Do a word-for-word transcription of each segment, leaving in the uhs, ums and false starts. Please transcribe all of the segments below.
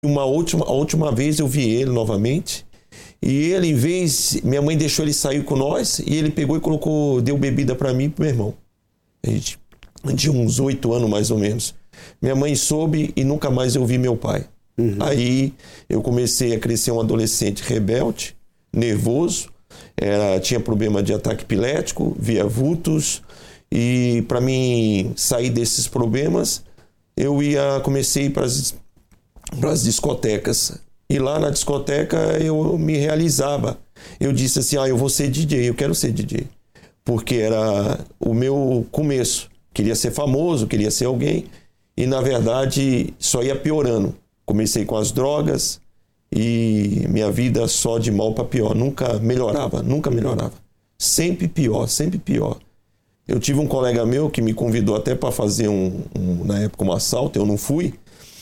Uma última, a última vez eu vi ele novamente. E ele, em vez... Minha mãe deixou ele sair com nós. E ele pegou e colocou... Deu bebida para mim e pro meu irmão. A gente tinha uns oito anos, mais ou menos. Minha mãe soube e nunca mais eu vi meu pai. Uhum. Aí eu comecei a crescer um adolescente rebelde, nervoso. Era, tinha problema de ataque epilético, via vultos. E para mim sair desses problemas, eu ia... Comecei a ir para as discotecas. E lá na discoteca eu me realizava. Eu disse assim, ah, eu vou ser D J, eu quero ser D J. Porque era o meu começo. Queria ser famoso, queria ser alguém. E, na verdade, só ia piorando. Comecei com as drogas e minha vida só de mal para pior. Nunca melhorava, nunca melhorava. Sempre pior, sempre pior. Eu tive um colega meu que me convidou até para fazer, um, um, na época, um assalto. Eu não fui.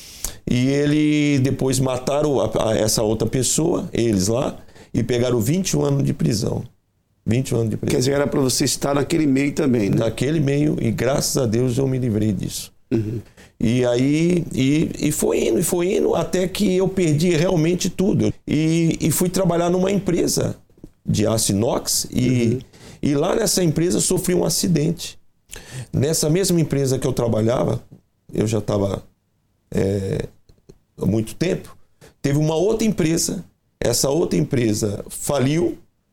E ele depois mataram a, a essa outra pessoa, eles lá, e pegaram vinte e um anos de prisão. vinte anos de prisão. Quer dizer, era para você estar naquele meio também, né? Naquele meio, e graças a Deus eu me livrei disso. Uhum. E aí, e, e foi indo, e foi indo, até que eu perdi realmente tudo. E, e fui trabalhar numa empresa de aço inox, e, uhum. e lá nessa empresa sofri um acidente. Nessa mesma empresa que eu trabalhava, eu já estava é, há muito tempo, teve uma outra empresa, essa outra empresa faliu,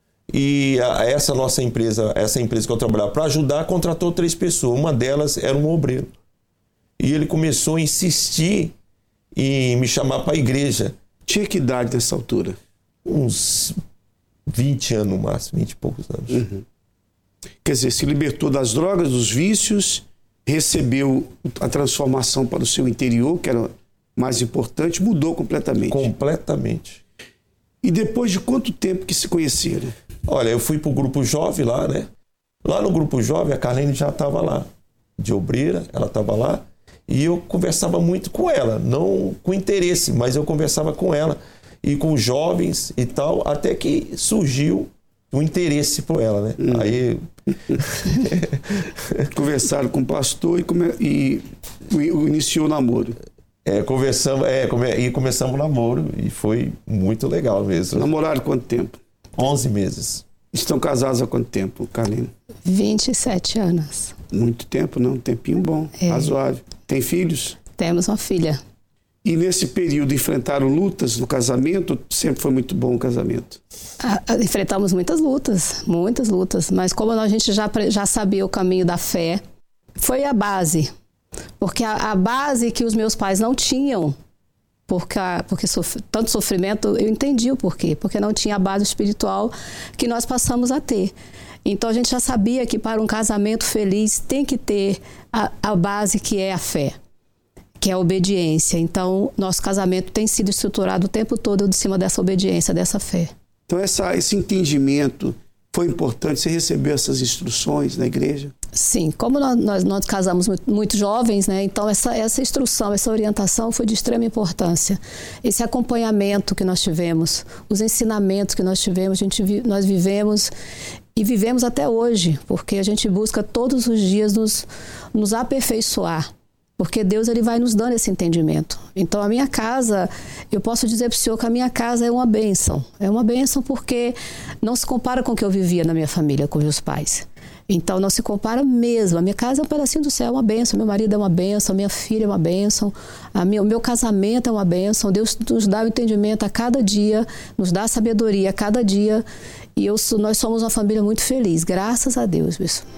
e a, essa nossa empresa, essa empresa que eu trabalhava para ajudar, contratou três pessoas. Uma delas era um obreiro. E ele começou a insistir em me chamar para a igreja. Tinha que idade nessa altura? Uns vinte anos no máximo, vinte e poucos anos. Uhum. Quer dizer, se libertou das drogas, dos vícios, recebeu a transformação para o seu interior, que era mais importante, mudou completamente. Completamente. E depois de quanto tempo que se conheceram? Olha, eu fui pro grupo jovem lá, né? Lá no grupo jovem, a Carlene já estava lá. De obreira, ela estava lá. E eu conversava muito com ela. Não com interesse, mas eu conversava com ela. E com os jovens e tal. Até que surgiu um interesse por ela, né? Hum. Aí... Conversaram com o pastor e, come... e iniciou o namoro. É, conversamos, é, come... e começamos o namoro. E foi muito legal mesmo. Namoraram quanto tempo? onze meses. Estão casados há quanto tempo, Carlene? vinte e sete anos. Muito tempo, não? Um tempinho bom, é. Razoável. Tem filhos? Temos uma filha. E nesse período enfrentaram lutas no casamento? Sempre foi muito bom o casamento? Ah, enfrentamos muitas lutas, muitas lutas. Mas como a gente já, já sabia o caminho da fé, foi a base. Porque a, a base que os meus pais não tinham, porque, porque sof, tanto sofrimento, eu entendi o porquê. Porque não tinha a base espiritual que nós passamos a ter. Então a gente já sabia que para um casamento feliz tem que ter a, a base que é a fé, que é a obediência. Então nosso casamento tem sido estruturado o tempo todo de cima dessa obediência, dessa fé. Então essa, esse entendimento foi importante? Você recebeu essas instruções na igreja? Sim, como nós, nós, nós casamos muito, muito jovens, né? Então essa, essa instrução, essa orientação foi de extrema importância. Esse acompanhamento que nós tivemos, os ensinamentos que nós tivemos, a gente, nós vivemos e vivemos até hoje, porque a gente busca todos os dias nos, nos aperfeiçoar, porque Deus ele vai nos dando esse entendimento. Então a minha casa, eu posso dizer para o senhor que a minha casa é uma bênção. É uma bênção porque não se compara com o que eu vivia na minha família, com meus pais. Então não se compara mesmo. A minha casa é um pedacinho do céu, é uma bênção. Meu marido é uma bênção, a minha filha é uma bênção, a minha, o meu casamento é uma bênção. Deus nos dá o entendimento a cada dia, nos dá a sabedoria a cada dia. E eu, nós somos uma família muito feliz, graças a Deus, pessoal.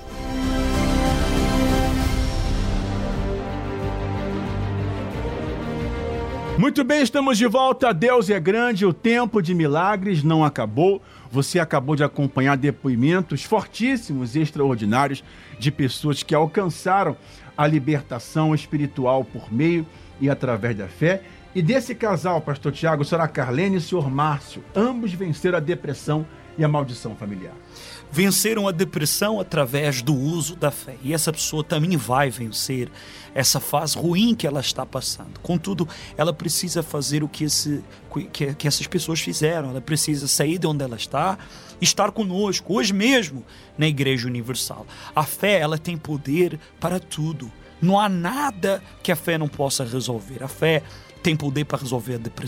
Muito bem, estamos de volta. Deus é grande, o tempo de milagres não acabou. Você acabou de acompanhar depoimentos fortíssimos e extraordinários de pessoas que alcançaram a libertação espiritual por meio e através da fé. E desse casal, pastor Tiago, senhora Carlene e o senhor Márcio, ambos venceram a depressão e a maldição familiar. Venceram a depressão através do uso da fé. E essa pessoa também vai vencer essa fase ruim que ela está passando. Contudo, ela precisa fazer o que, esse, que, que essas pessoas fizeram. Ela precisa sair de onde ela está e estar conosco, hoje mesmo, na Igreja Universal. A fé, ela tem poder para tudo. Não há nada que a fé não possa resolver. A fé tem poder para resolver a depressão.